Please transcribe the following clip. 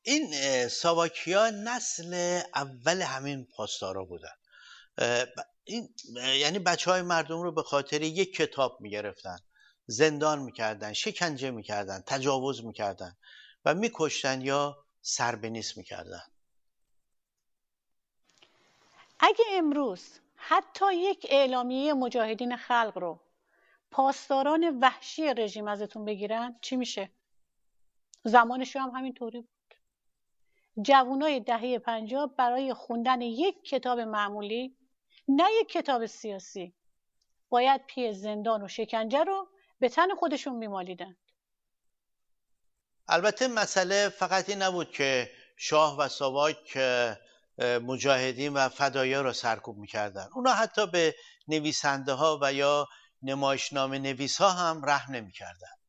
این ساواکیا نسل اول همین پاسدارا بودن. این یعنی بچهای مردم رو به خاطر یک کتاب میگرفتن، زندان میکردن، شکنجه میکردن، تجاوز میکردن و میکشتن یا سربنیست میکردن. اگه امروز حتی یک اعلامیه مجاهدین خلق رو پاسداران وحشی رژیم ازتون بگیرن چی میشه؟ زمانش هم همینطوری بود. جوانای دهه 50 برای خوندن یک کتاب معمولی، نه یک کتاب سیاسی، باید پی زندان و شکنجه رو به تن خودشون میمالیدن. البته مسئله فقط این نبود که شاه و ساواک مجاهدین و فدایا را سرکوب میکردن. اونا حتی به نویسنده ها و یا نمایشنامه نویس ها هم رحم نمیکردن.